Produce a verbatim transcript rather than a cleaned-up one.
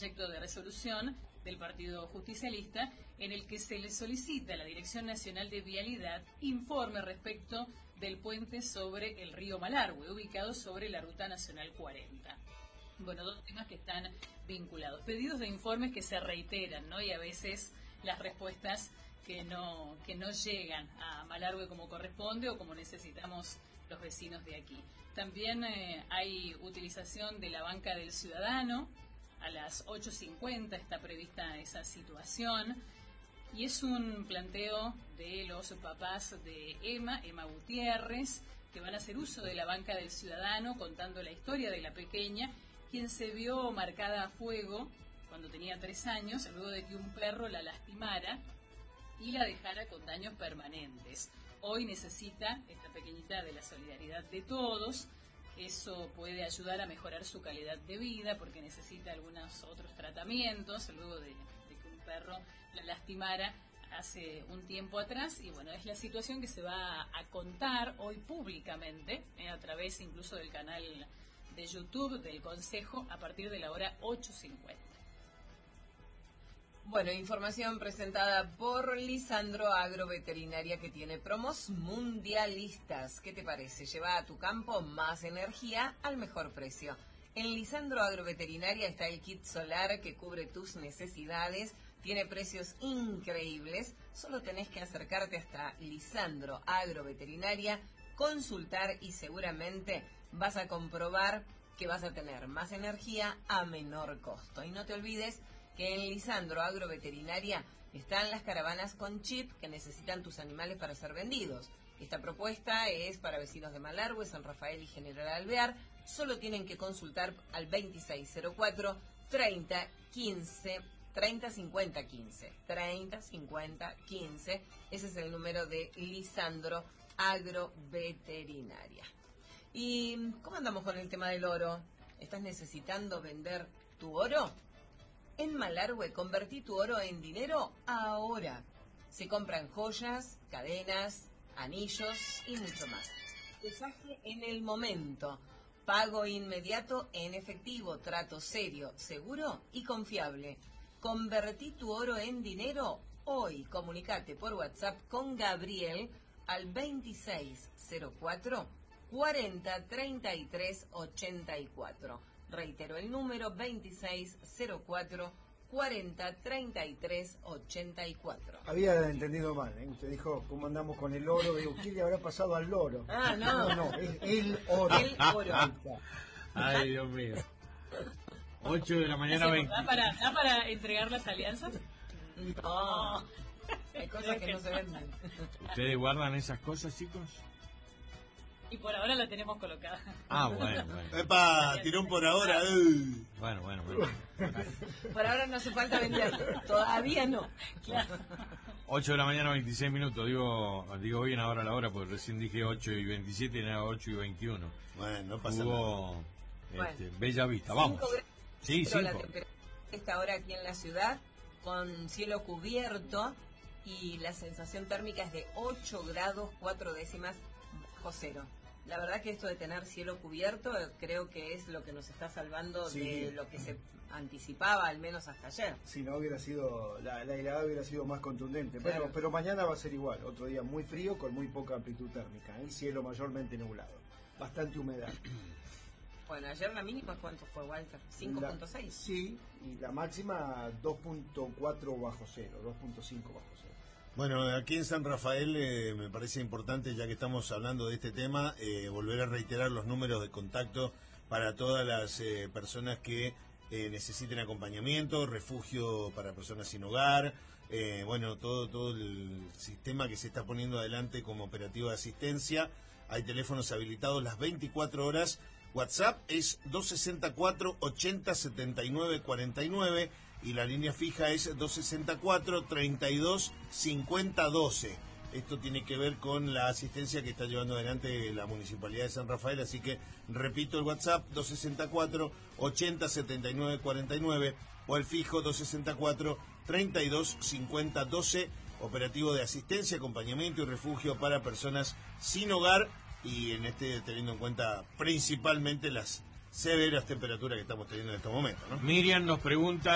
proyecto de resolución del Partido Justicialista en el que se le solicita a la Dirección Nacional de Vialidad informe respecto del puente sobre el río Malargüe, ubicado sobre la Ruta Nacional cuarenta. Bueno, dos temas que están vinculados. Pedidos de informes que se reiteran, ¿no? Y a veces las respuestas que no, que no llegan a Malargüe como corresponde o como necesitamos los vecinos de aquí. También eh, hay utilización de la banca del ciudadano. A las ocho cincuenta está prevista esa situación. Y es un planteo de los papás de Emma, Emma Gutiérrez, que van a hacer uso de la banca del ciudadano contando la historia de la pequeña, quien se vio marcada a fuego cuando tenía tres años, luego de que un perro la lastimara y la dejara con daños permanentes. Hoy necesita esta pequeñita de la solidaridad de todos. Eso puede ayudar a mejorar su calidad de vida porque necesita algunos otros tratamientos luego de, de que un perro la lastimara hace un tiempo atrás. Y bueno, es la situación que se va a contar hoy públicamente, eh, a través incluso del canal de YouTube del Consejo a partir de la hora ocho cincuenta. Bueno, información presentada por Lisandro Agroveterinaria, que tiene promos mundialistas. ¿Qué te parece? Lleva a tu campo más energía al mejor precio. En Lisandro Agroveterinaria está el kit solar que cubre tus necesidades. Tiene precios increíbles. Solo tenés que acercarte hasta Lisandro Agroveterinaria, consultar y seguramente vas a comprobar que vas a tener más energía a menor costo. Y no te olvides que en Lisandro Agroveterinaria están las caravanas con chip que necesitan tus animales para ser vendidos. Esta propuesta es para vecinos de Malargüe, San Rafael y General Alvear. Solo tienen que consultar al veintiséis cero cuatro, treinta, quince, treinta cincuenta quince. treinta cincuenta quince. Ese es el número de Lisandro Agroveterinaria. ¿Y cómo andamos con el tema del oro? ¿Estás necesitando vender tu oro? En Malargüe, convertí tu oro en dinero ahora. Se compran joyas, cadenas, anillos y mucho más. Pesaje en el momento. Pago inmediato en efectivo. Trato serio, seguro y confiable. Convertí tu oro en dinero hoy. Comunicate por WhatsApp con Gabriel al veintiséis cero cuatro, cuarenta, treinta y tres, ochenta y cuatro. Reitero el número veintiséis cero cuatro, cuarenta, treinta y tres, ochenta y cuatro. Había entendido mal, ¿eh? Usted dijo, ¿cómo andamos con el oro? Digo, ¿qué le habrá pasado al loro? Ah, no. No, no, es el oro. El oro. Ay, Dios mío. ocho de la mañana, veinte. ¿Da para, ¿Da para entregar las alianzas? No. Hay cosas que no se venden. ¿Ustedes guardan esas cosas, chicos? Y por ahora la tenemos colocada. Ah, bueno, bueno. Epa, tirón por ahora. eh. Bueno, bueno, bueno. Por ahora no hace falta vender. Todavía no. Claro. ocho de la mañana, veintiséis minutos. Digo digo bien ahora la hora, porque recién dije ocho y veintisiete y era ocho y veintiuno. Bueno, no pasa nada. Hubo este, Bueno. Bella Vista. Vamos. Cinco grados, Sí, pero la cinco. temperatura está ahora aquí en la ciudad con cielo cubierto y la sensación térmica es de ocho grados, cuatro décimas bajo cero. La verdad que esto de tener cielo cubierto eh, creo que es lo que nos está salvando Sí. de lo que se anticipaba, al menos hasta ayer. Si no hubiera sido, la, la helada hubiera sido más contundente. Claro. Pero, pero mañana va a ser igual. Otro día muy frío con muy poca amplitud térmica. El cielo mayormente nublado. Bastante humedad. Bueno, ayer la mínima, ¿cuánto fue, Walter? cinco punto seis. Sí, y la máxima dos punto cuatro bajo cero, dos punto cinco bajo cero. Bueno, aquí en San Rafael eh, me parece importante, ya que estamos hablando de este tema, eh, volver a reiterar los números de contacto para todas las eh, personas que eh, necesiten acompañamiento, refugio para personas sin hogar, eh, bueno, todo, todo el sistema que se está poniendo adelante como operativo de asistencia. Hay teléfonos habilitados las veinticuatro horas. WhatsApp es dos sesenta y cuatro, ochenta, setenta y nueve, cuarenta y nueve y la línea fija es dos sesenta y cuatro, treinta y dos, cincuenta, doce. Esto tiene que ver con la asistencia que está llevando adelante la Municipalidad de San Rafael, así que repito el WhatsApp dos sesenta y cuatro, ochenta, setenta y nueve, cuarenta y nueve o el fijo dos sesenta y cuatro, treinta y dos, cincuenta, doce, operativo de asistencia, acompañamiento y refugio para personas sin hogar. Y en este teniendo en cuenta principalmente las severas temperaturas que estamos teniendo en estos momentos, ¿no? Miriam nos pregunta